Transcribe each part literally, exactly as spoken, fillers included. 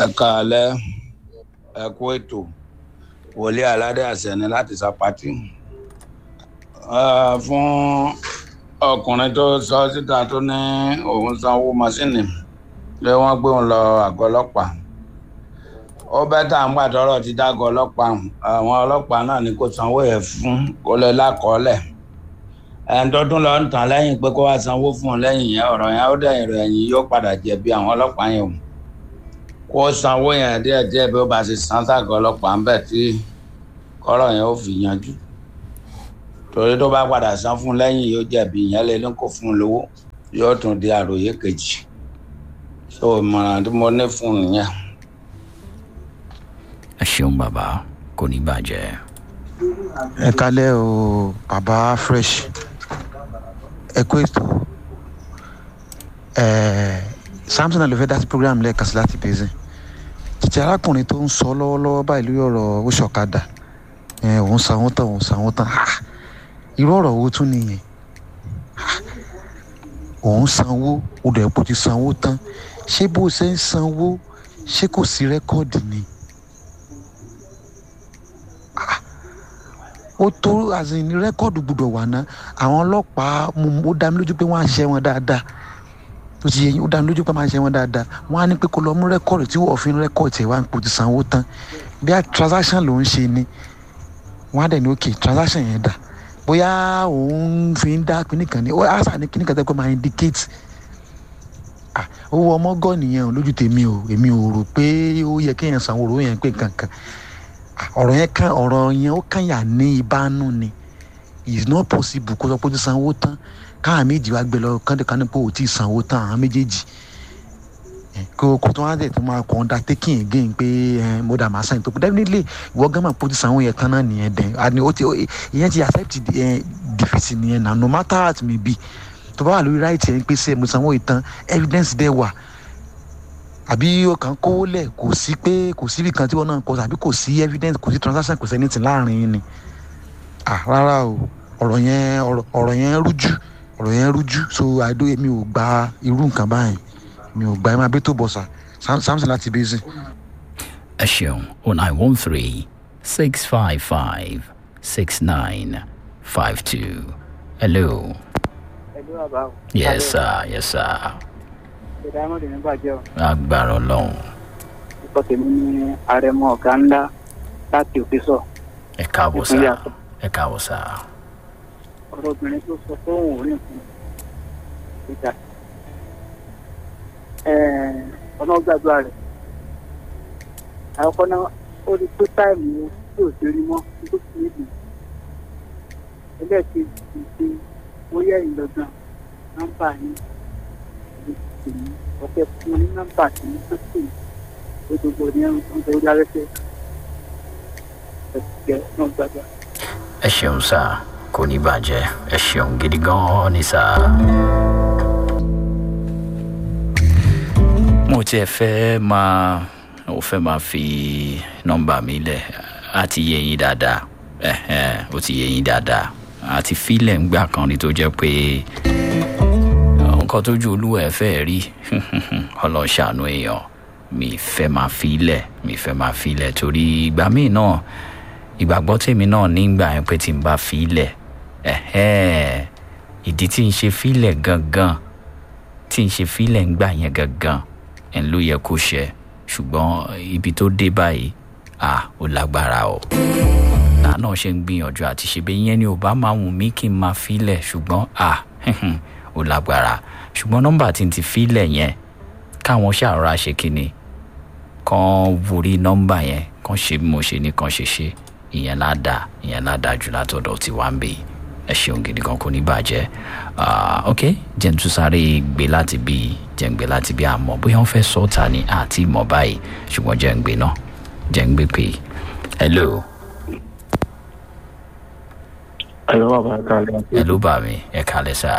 Ẹ̀kaalẹ́ ẹ̀kú ètò wòlíì aládé àṣẹni láti Sàpátì. Fún ọkùnrin tó sọ síta tó ní òun sanwó mọ́sínì lé wọ́n gbé òun lọ àgọ́ ọlọ́pàá. Ó bẹ́tà ń gbà tọ́rọ̀ ti dágọ́ ọlọ́pàá àwọn ọlọ́pàá náà ni kò sanwó yẹn fún kó lè lákọọ́lẹ̀. Ẹni tó tún lọ ń tàn lẹ́yìn pé kó wá sanwó fún un lẹ́yìn yẹn ọ̀rọ̀ yẹn ó dẹ̀yìn rẹ̀ yìí yóò padà jẹ̀bi àwọn ọlọ́pàá yẹn o. Kó sanwó yẹn díẹ̀díẹ̀ bí ó bá ṣe san ságọ́ ọlọ́pàá ń bẹ̀ tí kọ́rọ̀ yẹn ó fi yanjú. Torí tó bá padà san fún un lẹ́yìn yóò jẹ̀bi ìyẹn lé ní kò fún un lówó yóò tún di àròyé kejì. So ìmọ̀ràn tí mo ní fún un yẹn. Ẹ ṣeun bàbá kò ní bàjẹ́. Ẹ kálẹ́ o bàbá fresh ẹ kú ètò Samson alofẹ́ dá sí program lẹ́ẹ̀kan sí láti bẹ́sẹ̀ títí arákùnrin tó ń sọ lọ́wọ́lọ́wọ́ báyìí lórí ọ̀rọ̀ oṣù ọ̀kadà òun sanwó tán òun sanwó tán irú ọ̀rọ̀ owó tún nìyẹn òun sanwó odò ẹ̀pọ̀ ti sanwó tán ṣé bó ṣe ń sanwó ṣé kò sí rẹ́kọ́ọ̀dì ni ó tó àzìn rẹ́kọ́ọ̀dù gbọ́dọ̀ wà ná àwọn ọlọ́pàá ó dá mi lójú pé wọ́n á ṣe wọn dáadáa tó ti yẹ ó dá mi lójú pé wọ́n á ṣe wọn dáadáa wọ́n á ní pé kó lọ mú rẹ́kọ́ọ̀dù tí wọ́n fi ń rẹ́kọ́ọ̀dù ẹ̀ wá ń pò ti sanwó tán bí a transaction ló ń ṣe ni wọ́n á dẹ̀ ní ok transaction yẹn dà bóyá òun fi ń dá kíní kan ní ó àṣà ní kíní kan tẹ́ pé máa indicate owó ọmọ gọ́ nìyẹn lójú tèmi o èmi ò rò pé ó yẹ kéèyàn sanwó owó yẹn pé kankan ọ̀rọ̀ yẹn kan ọ̀rọ̀ yẹn ó kàn yà ní ìbánu ni it's not possible kó sọ pé ó ti sanwó tán káwọn méjì wá gbé lọ kánìkan pé ó ti sanwó tán àwọn méjèèjì kó kó tó wá dẹ̀ tó máa kọ́ undertaking again pé mo dà máa sáyìn tó definitely ìwọ gán máa pé ó ti sanwó yẹn tán náà nìyẹn dẹ̀ àní ó ti ìyẹn ti accept defeat nìyẹn na no matter how it may be tó bá wà lórí right yẹn pé ṣe mo sanwó yìí tán evidence dẹ̀ wà àbí ọkàn kówó lẹ̀ kò sí pé kò síbi kan tí wọ́n náà kọ àbí kò sí evidence kò sí transaction kò sí anything láàrin yín ni ah rárá o ọ̀rọ̀ yẹn ọ̀rọ̀ yẹn rújú ọ̀rọ̀ yẹn rújú so àìdó èmi ò gba irú nǹkan báyìí mi ò gba ẹ máa bí tó bọ̀ sà Samson láti bẹ́sẹ̀. Ẹ ṣeun o nine one three six five five six nine five two hello. hello bàbá o. yes sir yes sir. ìdámọ̀dé ní bàjẹ́ o. agbára Ọlọ́run. ìkọ́ tèmi ní àrẹ̀mọ ọ̀gá ńlá láti òkè sọ. ẹ káàbọ̀ sá ẹ káàbọ̀ sá. ọ̀rọ̀ obìnrin tó sọ pé òun ò rí nǹkan ìjà ọ̀nà gbàgbà rẹ̀ àkọ́kọ́ náà ó rí pé táìmù tí ò ṣe rí mọ́ tó fi níbi ẹlẹ́ẹ̀kejì ti ó yẹ ìlọ́gbọ̀n nọ́mbà yìí ọ̀kẹ́ fún ní nọ́mbà tí ní tó sì ó gbogbo ní ọ̀dọ̀ orí arẹ́fẹ́ ẹ̀sìkẹ́ náà gbàgbà. ẹ ṣeun sá kò ní bàjẹ́ ẹ ṣeun gidi gan-an ní sá. mo tiẹ̀ fẹ́ máa ò fẹ́ máa fi nọ́mbà mi lẹ̀ àti yé yín dáadáa ó ti yé yín dáadáa àti fílẹ̀ ń gbà kan ní tó jẹ́ pé nǹkan tójú olúwa ẹ̀ fẹ́ rí ọlọ́ṣàánú èèyàn mi fẹ́ máa fílẹ̀ mi fẹ́ máa fílẹ̀ torí ìgbà míì náà ìgbàgbọ́ tèmi náà nígbà yẹn pé tí n bá fílẹ̀ ìdí tí n ṣe fílẹ̀ gangan tí n ṣe fílẹ̀ ń gbà yẹn gangan ẹ̀ ló yẹ kó ṣe ṣùgbọ́n ibi tó dé báyìí à ó lágbára o náà náà ṣe ń gbìyànjú àti ṣe bẹ́ẹ̀ yẹn ni ò bá máa wù mí kí n máa fílẹ̀ ṣùgbọ́n à ó lágbára ṣùgbọ́n nọ́mbà tí n ti fílẹ̀ yẹn káwọn ṣàrọ̀ra ṣe kínni kàn wúrí nọ́mbà yẹn kàn ṣe bí mo ṣe ní kàn ṣe ṣe ìyẹn ládàá ìyẹn ládàá jù látọ̀dọ̀ tí wàá ń bè ẹ ṣeun gidi kan kò ní bàjẹ́ ok jẹ́ n tún sáré gbé láti bí jẹ́ ń gbé láti bí àmọ́ bóyá wọ́n fẹ́ sọ ta ni àti ìmọ̀ báyìí ṣùgbọ́n jẹ́ ń gbé náà jẹ́ ń gbé pé hello. hello bàbá ẹ kálẹ́. hello bá mi ẹ kálẹ́ sá.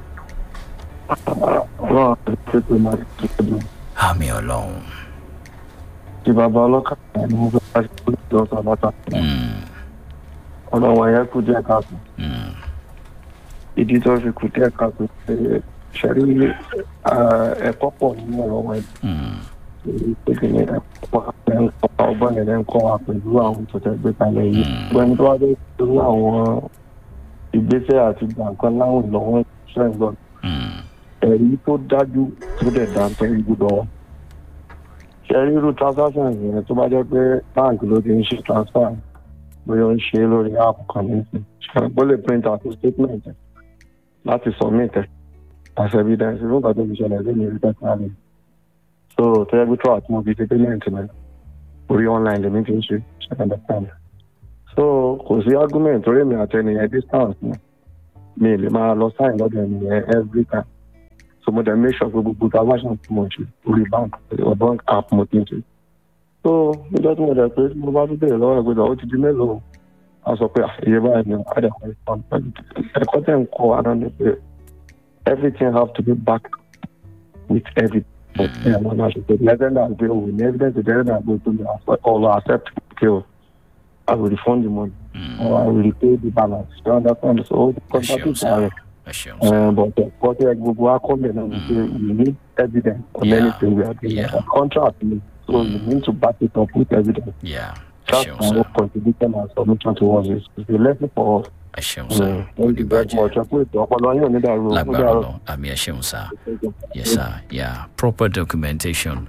ọlọ́run àti ṣètò máa ti tó dùn. àmì ọlọ́run. ti bàbá ọlọ́kadà ni mo fẹ́ bá ṣe kó lọ sọ bàtà. ọlọ́run ẹ̀yẹ kú díẹ̀ káàtó. ìdí tó fi kú díẹ̀ káàtó ṣẹ̀rí ẹ̀kọ́ pọ̀ nínú ọ̀rọ̀ wọn. pé kí ni ọgbọ́n yẹn ń kọ́ wa pẹ̀lú àwọn tó tẹ́ gbé kalẹ̀ yìí gbẹ́ni tó wá dé pẹ̀lú àwọn ìgbésẹ̀ àti gbàǹkan láwọn ìlọ́wọ́ ṣẹ́gbọ́n ẹ̀rí tó dájú tó dẹ̀ dáńtẹ́ ìgbúdọ̀ ṣẹ́rí irú transaction yẹn tó bá jẹ́ pé báńkì ló ti ń ṣe transfer bóyá ó ń ṣe lórí app kan nísìn ṣàgbọ́n lè print out statement láti submit as evidence irú nǹkan tó fi ṣẹlẹ̀ sí mi rí personally so tó yẹ pé tó àti mo fi ṣe payment mi orí online lèmi fi ń ṣe ṣe understand so kò sí argument torí mi àti ẹnìyẹn distance mi mi lè máa lọ sign lọ́dọ̀ ẹnìyẹn every time so mo dẹ̀ make sure pé gbogbo transaction tí mo ṣe orí bank or bank app mo ti ń ṣe so níjọ́ tí mo dẹ̀ pé mo bá tún bèrè lọ́wọ́ ẹgbẹ́ ó ti di mélòó a sọ pé iye báyìí ni a dẹ̀ kọ́ ẹ̀kọ́ tẹ̀ ń kọ́ wa náà ni pé everything have to be backed with evidence. Yeah, I'm not sure. Let them not be with evidence. They don't go to me or accept kill. I will refund the money mm. or I will repay the balance. You understand? So the contract is there. Uh, but the contract will go come in and say we need evidence on yeah. anything we are doing. Yeah. A contract, so mm. you need to back it up with evidence. Yeah. That's my sure, contribution and submission towards it. It's a lesson for us. ẹ ṣeun sá oníbàjẹ́ lágbára lọ àmì ẹ ṣeun sá yes sir yeah proper documentation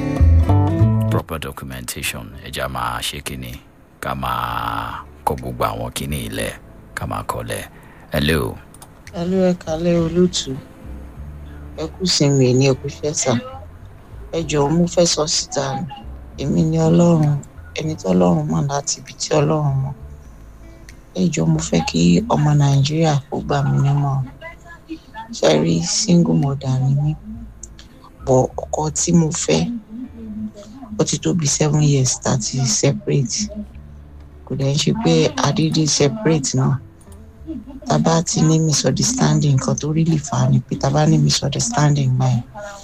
proper documentation ẹja máa ṣe kínní ká máa kọ gbogbo àwọn kínní ilẹ̀ ká máa kọ́lẹ̀ hello. hello ẹ kálẹ́ olóòtú ẹ kú sinmi ní ẹ kú fẹ́ sà ẹ jọ̀ọ́ mo fẹ́ sọ síta èmi ni ọlọ́run ẹni tí ọlọ́run mọ̀ láti ibi tí ọlọ́run mọ̀ ẹjọ mo fẹ́ kí ọmọ nàìjíríà kó gbà mí nímọ̀ ṣẹ́rí single mother ni mí bọ̀ ọkọ tí mo fẹ́ ó ti tó bí seven years tá ti separate kò dẹ̀ ń ṣe pé àdédé separate náà tá bá ti ní misunderstanding nǹkan tó rí lè fà á ni pé tá bá ní misunderstanding báyìí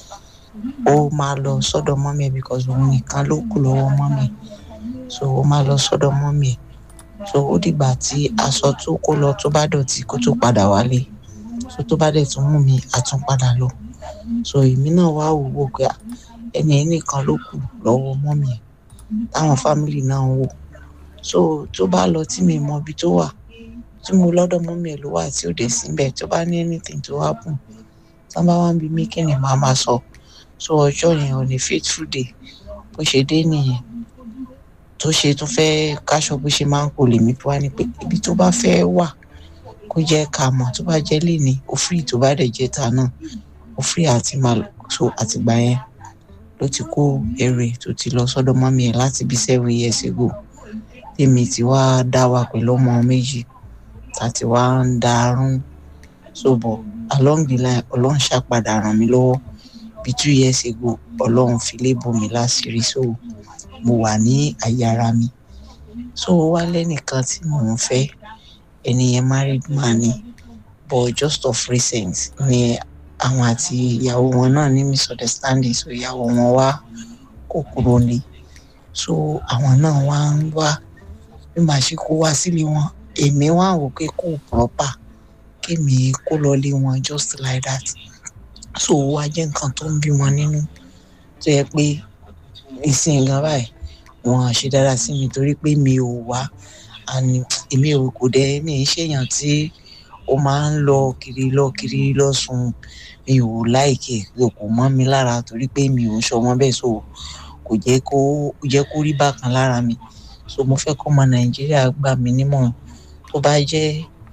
ó máa lọ sọ́dọ̀ mọ́mí ẹ̀ because òun nìkan ló kù lọ́wọ́ mọ́mí so ó máa lọ sọ́dọ̀ mọ́mí ẹ̀ so ó dìgbà tí aṣọ tó kó lọ tó bá dọ̀tí kó tó padà wálé so tó bá dẹ̀ tún mú mi a tún padà lọ so èmi náà wá wò pé ẹni ẹnìkan ló kù lọ́wọ́ mọ́mí ẹ̀ táwọn fámìlì náà ń wò so tó bá lọ tí mi mọ ibi tó wà tí mo lọ́dọ̀ mọ́mí ẹ̀ ló wà tí ò dé síbẹ̀ tó bá ní anything tó happen tí wọ́n bá wá ń bi mí kí ni màá máa sọ so ọjọ́ yẹn ò ní faithful day bó ṣe dé nìyẹn tó ṣe tó fẹ́ káṣọ bó ṣe máa ń kó lèmi tó wá ní pé ibi tó bá fẹ́ wà kó jẹ́ ká mọ̀ tó bá jẹ́ lè ní ó free tó bá dẹ̀ jẹ́ ta náà ó free àti máa lọ so àtìgbà yẹn ló ti kó èrè tó ti lọ sọ́dọ̀ mọ́mí ẹ̀ láti bí seven years ago tèmi ti wá dá wa pẹ̀lú ọmọ méjì tàti wá ń darún so bọ̀ along the line ọlọ́run ṣàpadà ràn mí lọ́wọ́ bí two years ago ọlọ́run fi lè bò mí láṣìírí so mo wà ní àyè ara mi so wá lẹ́nìkan tí mò ń fẹ́ ẹni yẹn married man ni but just of recent ni àwọn àti ìyàwó wọn náà ní misunderstanding so ìyàwó wọn wá kó kúrò ní so àwọn náà wá ń wá bí màá ṣe kó wá sílé wọn èmi wá wò pé kó proper kémi kó lọ lé wọn just like that so wá jẹ́ nǹkan tó ń bí wọn nínú tó yẹ pé ìsìn gan báyìí wọn ṣe dáadáa sí mi torí pé mi ò wá àní èmi ò kò dé mi ń ṣèyàn tí ó máa ń lọ kiri lọ kiri lọ sùn mi ò láìkè kò mọ́ mi lára torí pé mi ò ṣọmọ bẹ́ẹ̀ so kò jẹ́ kó jẹ́ kó rí bákan lára mi so mo fẹ́ kọ́ ọmọ nàìjíríà gbà mí nímọ̀ràn tó bá jẹ́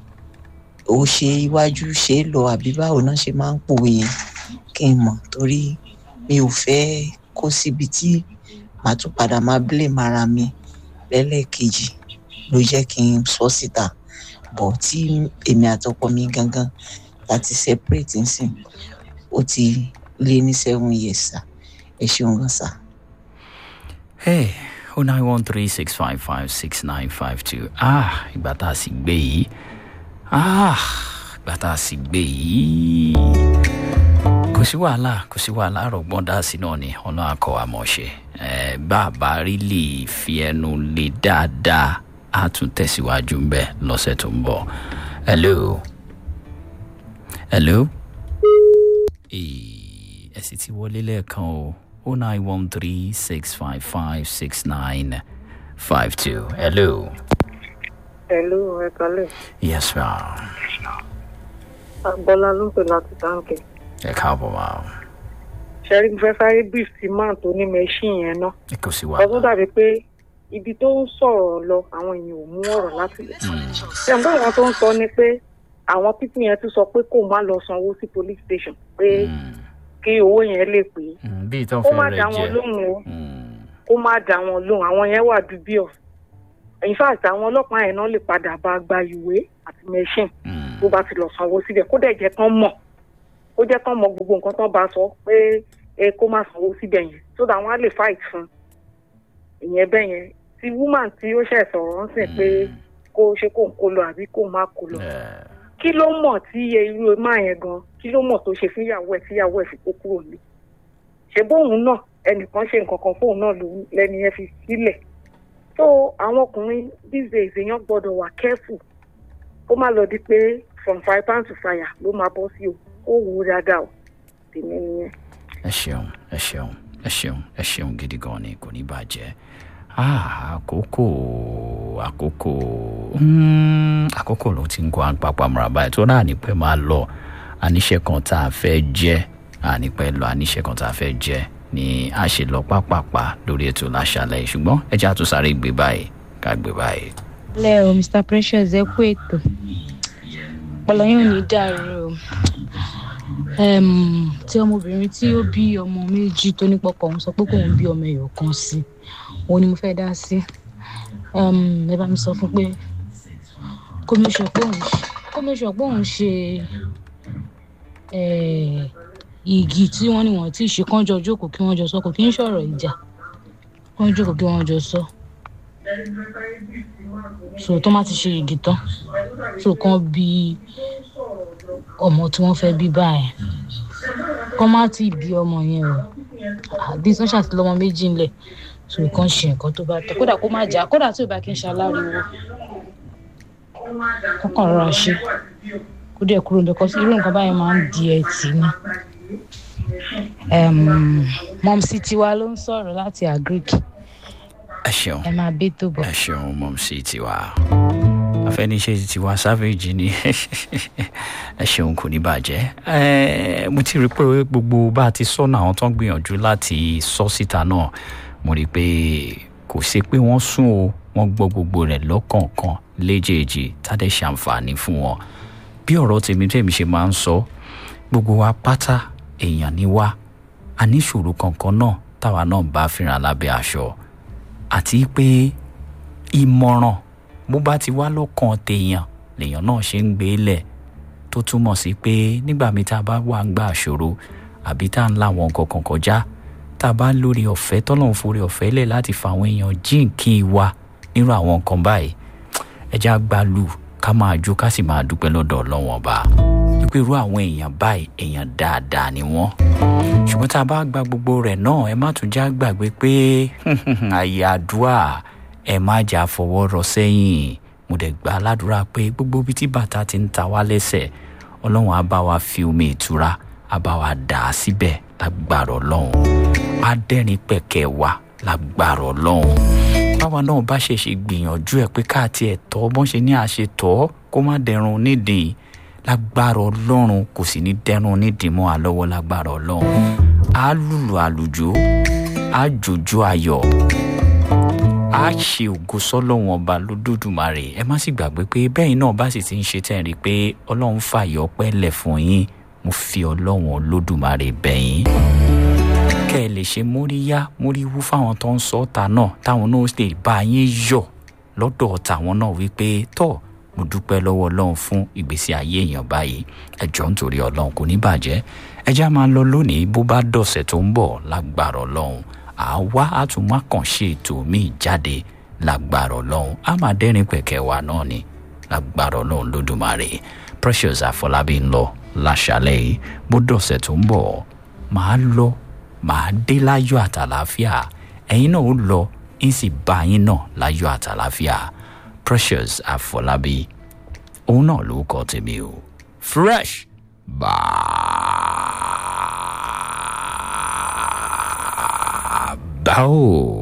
ó ṣe iwájú ṣe lọ àbí báwo náà ṣe máa ń pòwe yẹn kí n mọ̀ torí mi ò fẹ́ kó síbi tí màá tún padà máa blame ara mi lẹ́lẹ́kejì ló jẹ́ kí n sọ síta bọ̀ tí èmi àtọkọ mi gangan láti separate nsìn ó ti lé ní seven years sá ẹ ṣeun gan sá. Hey, oh nine one three six five five six nine five two ah ìgbà tá a sì gbé yìí ah ìgbà tá a sì gbé yìí kò sí wàhálà kò sí wàhálà rọgbọ́n dá sí náà ni ọ̀nà akọ àmọ̀ṣe ẹ̀ bàbá rí lè fi ẹnu lè dáadáa á tún tẹ̀síwájú ń bẹ̀ lọ́sẹ̀ tó ń bọ̀. hello hello ẹ sì ti wọlé lẹ́ẹ̀kan o oh nine one three six five five six nine five two. Hello. Hello, ẹ kálẹ́. Yes, ma'am. Bọ́lá ló ń pè láti táǹkì. Ẹ káàbọ̀, ma'am. Ṣẹ́rí mo fẹ́ sáré brief sí máà tó ní mẹ́ṣíìn yẹn náà. Ẹ kò sí wa. Ọdún dàbí pé ibi tó ń sọ̀rọ̀ lọ àwọn èèyàn ò mú ọ̀rọ̀ láti lè. Ṣé nǹkan àwọn tó ń sọ ni pé àwọn pípín yẹn tún sọ pé kó má lọ sanwó sí police station pé kí owó yẹn lè pé. Bí ìtàn kó fẹ́ má rẹ̀ dá wọn jẹ́. lóhùn o kó má dá wọn lóhùn àwọn yẹn wà dubious. In fact àwọn ọlọ́pàá yẹn náà lè padà bá gba ìwé àti machine tó bá ti lọ sanwó síbẹ̀ kó dẹ̀ jẹ́ kán mọ̀ kó jẹ́ kán mọ̀ gbogbo nǹkan tán bá sọ pé ẹ kó má sanwó síbẹ̀ yẹn so that wọ́n á lè fight fún ìyẹn bẹ́ẹ̀ yẹn tí woman tí ó ṣẹ̀ sọ̀rọ̀ ń sìn pé kó ṣe kó ń kó lọ àbí kó má kó lọ kí ló mọ̀ tí irú máa yẹn gan kí ló mọ̀ tó ṣe fúnyàwó ẹ̀ tíyàwó ẹ̀ fi kó kúrò ní ṣe bóun náà ẹnìkan ṣe nǹkan kan fóun náà lẹ́ni yẹn fi sílẹ̀ so àwọn ọkùnrin these days èèyàn gbọ́dọ̀ wà careful kó má lọ di pé from fire pan to fire ló máa bọ́ sí o ó wù ú dáadáa o tèmi nìyẹn. Ẹ ṣeun, ẹ ṣeun, ẹ ṣeun, ẹ ṣeun gidi gan ni kò ní bàjẹ́. Ah, àkókò àkókò mm, àkókò ló ti ń kó àpapọ̀ àmúra báyìí tó náà ní pẹ́ máa lọ àníṣe kan tá a fẹ́ jẹ́ ànípẹ́ lọ àníṣe kan tá a fẹ́ jẹ́ ni a ṣe lọ pápápá lórí ètò láṣálẹ́ ṣùgbọ́n ẹ jẹ́ àtúnṣáré gbé báyìí ká gbé báyìí. lẹ́ o Mr Precious ẹ kú ètò ọpọlọ yóò ní dàrú o tí ọmọbìnrin tí ó bí ọmọ méjì tó ní pọkọ òun sọ pé kóun bí ọmọ ẹyọ kan sí òun ni mo fẹ́ dá sí ẹ bá mi sọ fún pé kó mi sọ pé òun ṣe igi tí wọ́n ní wọ́n ti ṣe kán jọ jókòó kí wọ́n jọ sọ kò kí ń sọ̀rọ̀ ìjà kán jókòó kí wọ́n jọ sọ so tó má ti ṣe igi tán so kán bí ọmọ tí wọ́n fẹ́ bí báyìí kán má ti bí ọmọ yẹn o àbí sọ́n ṣàtìlọ́mọ méjì ńlẹ̀ so kán ṣe nǹkan tó bá tẹ̀ kódà kó má jà kódà tí ò bá kí n ṣe aláriwo kọ́kàn rọra ṣe kó dẹ̀ kúrò níbẹ̀ kọ́ sí irú nǹkan báyìí máa ń di ẹtì ni. Mọ̀mísí tiwa ló ń sọ̀rọ̀ láti Agric. Ẹ ṣeun. Ẹ máa bí tó bọ̀. Ẹ ṣeun Mọ̀mísí tiwa. Afẹ́niṣe tiwa savage ni. Ẹ ṣeun kò ní bàjẹ́. Mo ti rí pé gbogbo bá a ti sọ́nà àwọn tó ń gbìyànjú láti sọ síta náà mo rí i pé kò ṣe pé wọ́n sún o wọ́n gbọ́ gbogbo rẹ̀ lọ́kọ̀ọ̀kan léjèèjì tádé ṣàǹfààní fún wọn. Bí ọ̀rọ̀ tèmi tèmi ṣe máa ń sọ gbogbo wa pátá èèyàn ni wá a ní ìṣòro kankan náà táwa náà bá fìràn lábẹ́ aṣọ àti pé ìmọ̀ràn bó bá ti wá lọ́kàn tèèyàn lèèyàn náà ṣe ń gbé lẹ̀ tó túmọ̀ sí pé nígbà mi tá a bá wà ń gbà ṣòro àbí tá a ń láwọn nǹkan kan kọjá tá a bá lórí ọ̀fẹ́ tọ́lọ́run forí ọ̀fẹ́ lẹ̀ láti fa àwọn èèyàn jíǹkí wa nírú àwọn nǹkan báyìí ẹja gbalù ká máa jó ká sì máa dúpẹ́ lọ́dọ̀ Ọlọ́run Ọba wípé irú àwọn èèyàn báyìí èèyàn dáadáa ni wọ́n ṣùgbọ́n tá a bá gba gbogbo rẹ̀ náà ẹ má tún já gbàgbé pé àyè àdúrà ẹ má jà fọwọ́ rọ sẹ́yìn mo dẹ̀ gba aládùúrà pé gbogbo ibi tí bàtà ti ń ta wá lẹ́sẹ̀ Ọlọ́run á bá wa fi omi ìtura á bá wa dà á síbẹ̀ lágbára Ọlọ́run á dẹ́rìn pẹ̀kẹ́ wa lágbára Ọlọ́run báwa náà bá ṣe ṣe gbìyànjú ẹ pé káàtì ẹ tọ́ bọ́n ṣe ní àṣẹ tọ́ kó má dẹrùn nídìí lágbára Ọlọ́run kò sì ní dẹrùn nídìí mọ́ àlọ́wọ́ lágbára Ọlọ́run á lùlù àlùjó á jòjó ayọ̀ á ṣe ògo sọ́lọ́run ọba lódùmarè ẹ má sì gbàgbé pé bẹ́ẹ̀ náà bá sì ti ń ṣe tẹ́ rí i pé Ọlọ́run fààyè ọpẹ́ lẹ̀ fún yín mo fi Ọlọ́run Olódùmarè bẹ̀ yín kẹ́ ẹ lè ṣe móríyá móríwú fáwọn tó ń sọ ọ́ta náà táwọn náà lè bá yín yọ̀ lọ́dọ̀ tàwọn náà wípé tọ́ mo dúpẹ́ lọ́wọ́ Ọlọ́run fún ìgbésí ayé èèyàn báyìí ẹ jọ̀ọ́ nítorí Ọlọ́run kò ní bàjẹ́ ẹ já máa lọ lónìí bó bá dọ̀sẹ̀ tó ń bọ̀ lágbára Ọlọ́run àwa àtúmọ̀ kàn ṣe ètò míì jáde lágbára Ọlọ́run á máa dẹ́rìn pẹ̀kẹ́ wa náà ni lágbára Ọlọ́run Lódùmarè Precious Àfọlábí ń lọ láṣálẹ́ yìí bó dọ̀sẹ̀ tó ń bọ̀ máa lọ màá dé láyọ̀ àtàlàáfíà ẹ̀yin náà ó lọ ń sì bá yín náà láyọ̀ àtàlàáfíà Precious Àfọlábí òun náà ló kọ́ tèmi o fresh bye. gbà ó.